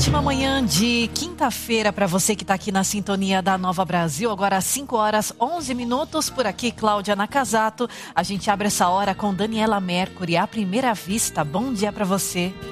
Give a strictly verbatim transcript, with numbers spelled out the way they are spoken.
ótima manhã de quinta-feira para você que está aqui na sintonia da Nova Brasil. Agora às cinco horas onze minutos, por aqui Cláudia Nakazato. A gente abre essa hora com Daniela Mercury, à primeira vista. Bom dia para você.